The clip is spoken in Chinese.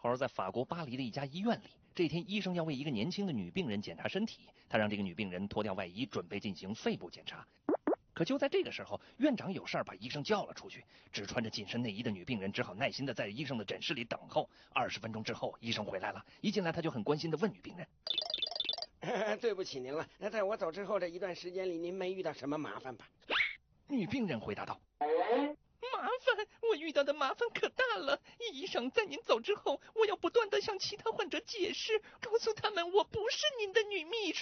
而在法国巴黎的一家医院里，这天医生要为一个年轻的女病人检查身体，他让这个女病人脱掉外衣，准备进行肺部检查。可就在这个时候，院长有事儿把医生叫了出去。只穿着紧身内衣的女病人只好耐心的在医生的诊室里等候。20分钟之后，医生回来了，一进来他就很关心的问女病人： 对不起您了，在我走之后这一段时间里，您没遇到什么麻烦吧？ 女病人回答道： 麻烦？我遇到的麻烦可大了。医生，在您走之后，我要不断的向其他患者解释，告诉他们我不是您的女秘书。